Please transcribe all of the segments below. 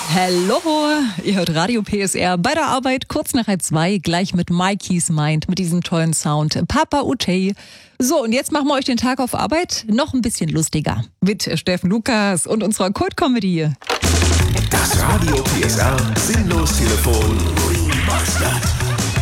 Hallo, ihr hört Radio PSR bei der Arbeit kurz nach 2, gleich mit Mikey's Mind, mit diesem tollen Sound. Papa Utey. So, und jetzt machen wir euch den Tag auf Arbeit noch ein bisschen lustiger. Mit Steffen Lukas und unserer Kult-Comedy. Das Radio PSR Sinnlos-Telefon Remastered.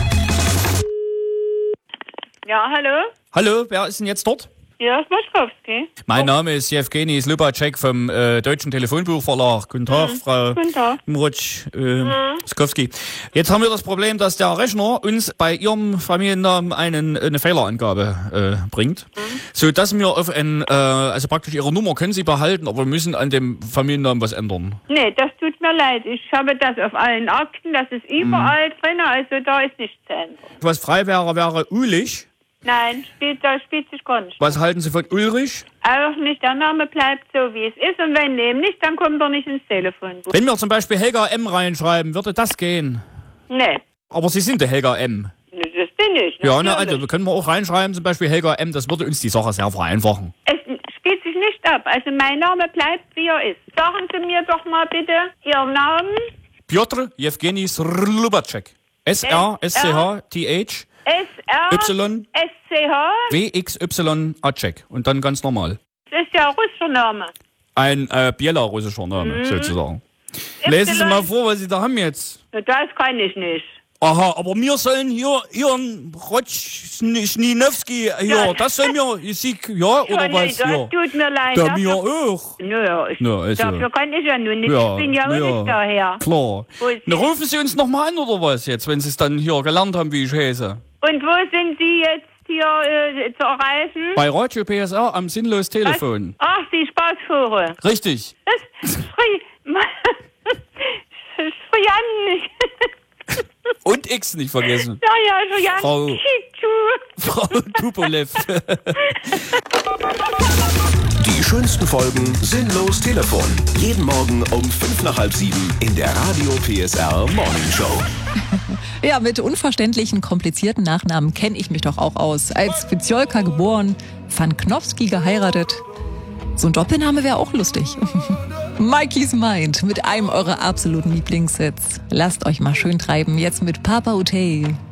Ja, hallo? Hallo, wer ist denn jetzt dort? Ja, Moschkowski. Mein Name ist Jewgeni Slubacek vom Deutschen Telefonbuchverlag. Guten Tag, Frau Guten Tag. Skowski. Jetzt haben wir das Problem, dass der Rechner uns bei Ihrem Familiennamen eine Fehlerangabe bringt, so dass wir auf also praktisch Ihre Nummer können Sie behalten, aber wir müssen an dem Familiennamen was ändern. Nee, das tut mir leid. Ich habe das auf allen Akten, das ist überall drin, also da ist nichts zu ändern. Was frei wäre Ulich. Nein, da spielt sich gar nicht. Was halten Sie von Ulrich? Auch nicht, der Name bleibt so, wie es ist, und wenn eben nicht, dann kommt er nicht ins Telefonbuch. Wenn wir zum Beispiel Helga M. reinschreiben, würde das gehen? Nee. Aber Sie sind der Helga M. Nee, das bin ich. Ja, natürlich. also können wir auch reinschreiben, zum Beispiel Helga M. Das würde uns die Sache sehr vereinfachen. Es spielt sich nicht ab, also mein Name bleibt, wie er ist. Sagen Sie mir doch mal bitte Ihren Namen. Piotr Jewgeni Slubacek. S-R-S-C-H-T-H S-R-S-C-H W-X-Y-Acek. Und dann ganz normal. Das ist ja ein russischer Name. Ein belarussischer Name, sozusagen. Lesen Sie mal vor, was Sie da haben jetzt. Das kann ich nicht. Aha, aber wir sollen hier Ihren Rotschninowski hier, das sollen wir, ja, oder was? Das Ja. tut mir leid. Da mir auch. Naja, also. dafür kann ich ja nur nicht. Ja, Ich bin ja auch nicht daher. Klar. Na, rufen Sie uns noch mal an, oder was jetzt, wenn Sie es dann hier gelernt haben, wie ich heiße? Und wo sind Sie jetzt hier zu erreichen? Bei Radio PSR am Sinnlos-Telefon. Ach, die Spaßvogel. Richtig. Das Frian. Und X nicht vergessen. Ja, Frian. Frau Tupolev. Die schönsten Folgen Sinnlos Telefon. Jeden Morgen um 6:55 in der Radio PSR Morning Show. Ja, mit unverständlichen, komplizierten Nachnamen kenne ich mich doch auch aus. Als Fiziolka geboren, Van Knofsky geheiratet. So ein Doppelname wäre auch lustig. Mikey's Mind mit einem eurer absoluten Lieblingshits. Lasst euch mal schön treiben, jetzt mit Papa Utey.